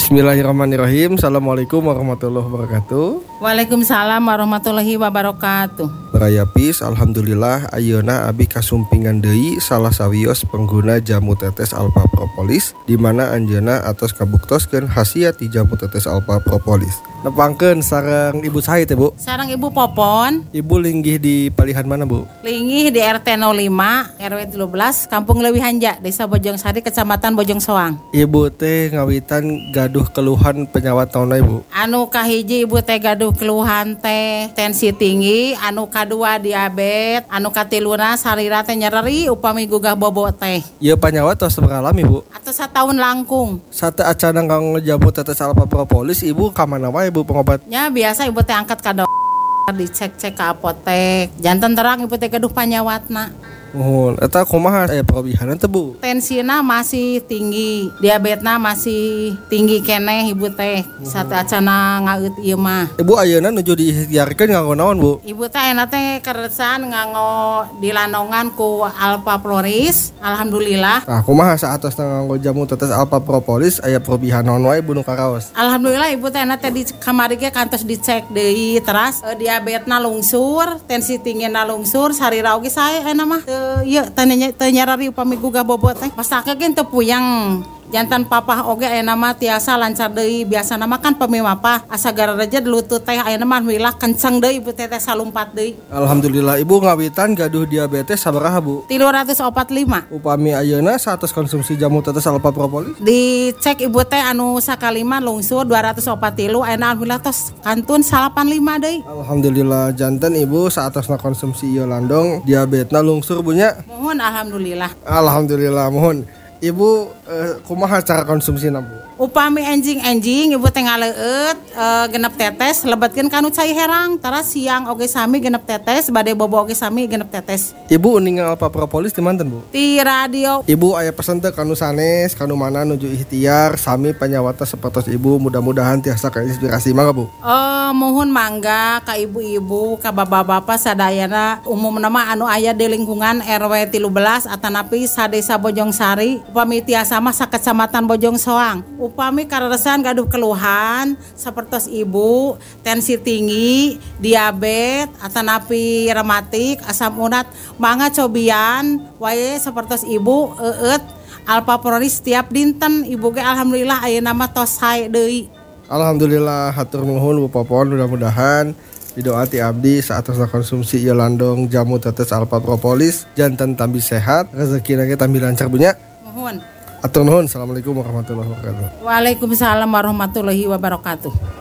Bismillahirrahmanirrahim. Assalamualaikum warahmatullahi wabarakatuh. Waalaikumsalam warahmatullahi wabarakatuh. Barayapis, alhamdulillah ayeuna abi kasumpingan deui salah sawios pengguna jamu tetes alpha propolis di mana anjeunna atos kabuktoskeun khasiat di jamu tetes alpha propolis. Nepangkeun sareng Ibu Said ya, Bu? Sareng Ibu Popon, Ibu linggih di palihan mana, Bu? linggih di RT 05 RW 13 Kampung Leuwi Hanja, Desa Bojongsari, Kecamatan Bojongsoang. Ibu teh ngawitan gaduh keluhan penyawat naon Ibu? Anu kahiji Ibu teh gaduh keluhan teh tensi tinggi, anu kadua diabetes, anu katiluna sarira teh nyeri upami gugah bobo teh. Ieu penyawat tos mengalami, Bu? Atau satahun langkung. Sate acanang kang jamu tetes alpha propolis Ibu ka mana wae Bu pengobat? Ya biasa Ibu teh angkat ka dokter, dicek-cek ke apotek. Jantan terang Ibu teh gaduh panyawatna. Mohon, eta kumaha aya parobihanan teh Bu? Tensina masih tinggi, diabetesna masih tinggi keneh Ibu teh. Sate acana ngaeut ieu mah. Ibu ayeuna nuju diikhtiarkeun nganggo naon Bu? Ibu teh enak teh keresan nganggo dilandongan ku Alpha Floris. Alhamdulillah. Nah, kumaha saatos nganggo jamu tetes alpha propolis aya parobihan naon wae Bu nu karaos? Alhamdulillah Ibu teh enak teh di kamari ge kantos dicek deui teras diabetesna lungsur, tensi tinggina lungsur, sarira oge sae enak mah. Ieu teh nyarari upami gugah bobot teh. Pastake ge teu puyeng. Jantan papah oge ayeuna mah tiasa lancar deui. Biasana mah kan pemimapah asa garareja lutut teh ayeuna mah alhamdulillah kenceng deui Ibu teh salumpat deui. Alhamdulillah Ibu ngawitan gaduh diabetes sabaraha Bu? 345. Upami ayeuna saatos konsumsi jamu tetes alpha propolis? Dicek Ibu teh anu sakalima lungsur 243 ayeuna alhamdulillah tos kantun 85 deui. Alhamdulillah janten Ibu saatosna konsumsi ieu landong diabetesna lungsur Bu nya. Mohon alhamdulillah. Alhamdulillah mohon. Ibu kumaha cara konsumsina Bu? Upami enjing Ibu teh ngaleueut genep tetes lebetkeun kanu cai herang tara siang oge sami genep tetes bade bobo oge sami genep tetes. Ibu uningan alpha propolis di manten Bu? Ti radio. Ibu aya pesen teh kanu sanes kanu mana nuju ikhtiar sami panyawata sapertos Ibu mudah-mudahan tiasa kainspirasi mangga Bu. Mohon mangga ka ibu-ibu ka bapak-bapak sadayana umumna mah anu aya di lingkungan RW 13 atanapi sadesa Bojongsari upami tiasa mah sakecamatan Bojongsoang. Upami kareresan gaduh keluhan sapertos Ibu tensi tinggi, diabetes, atanapi rematik, asam urat, mangga cobian wae sapertos Ibu eueut alpha propolis tiap dinten. Ibu ge alhamdulillah ayeuna mah tos sae deui. Alhamdulillah hatur nuhun Bu Popon, mudah-mudahan didoati abdi saatosna konsumsi ieu landong jamu tetes alpha propolis janten tambi sehat, rezekina ge tambi lancar Bu nya. Mohon. Atur nuhun. Assalamualaikum warahmatullahi wabarakatuh. Waalaikumsalam warahmatullahi wabarakatuh.